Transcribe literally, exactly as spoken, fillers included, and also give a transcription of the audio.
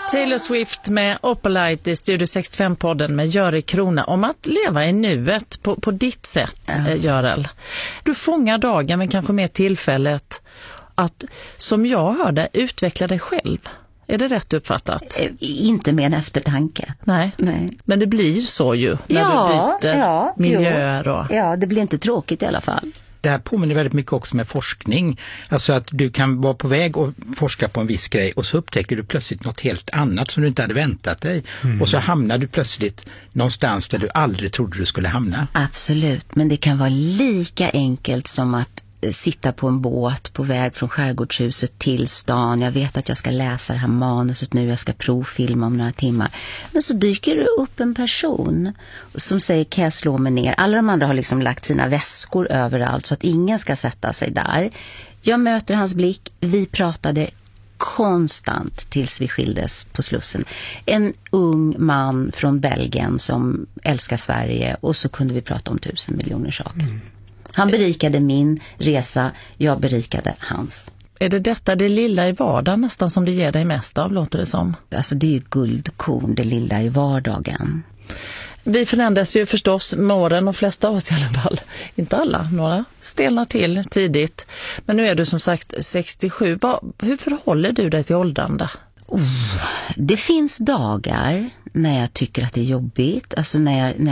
Taylor Swift med Opalite i Studio sextiofem-podden med Göri Krona om att leva i nuet på, på ditt sätt, ja. Görel. Du fångar dagen men kanske mer tillfället att, som jag hörde, utveckla dig själv. Är det rätt uppfattat? Inte med en eftertanke. Nej. Nej. Men det blir så ju när ja, du byter ja, miljöer. Och... Ja, det blir inte tråkigt i alla fall. Det här påminner väldigt mycket också med forskning. Alltså att du kan vara på väg och forska på en viss grej och så upptäcker du plötsligt något helt annat som du inte hade väntat dig. Mm. Och så hamnar du plötsligt någonstans där du aldrig trodde du skulle hamna. Absolut, men det kan vara lika enkelt som att sitta på en båt på väg från skärgårdshuset till stan. Jag vet att jag ska läsa det här manuset nu, jag ska provfilma om några timmar. Men så dyker det upp en person som säger, kan jag slå mig ner? Alla de andra har liksom lagt sina väskor överallt så att ingen ska sätta sig där. Jag möter hans blick, vi pratade konstant tills vi skildes på Slussen. En ung man från Belgien som älskar Sverige och så kunde vi prata om tusen miljoner saker. Mm. Han berikade min resa, jag berikade hans. Är det detta det lilla i vardagen nästan som det ger dig mest av, låter det som? Alltså det är ju guldkorn, det lilla i vardagen. Vi förändras ju förstås med åren, de flesta av oss i alla fall. Inte alla, några stelnar till tidigt. Men nu är du som sagt sextiosju. Hur förhåller du dig till åldrande? Oh, det finns dagar när jag tycker att det är jobbigt. Alltså när jag... När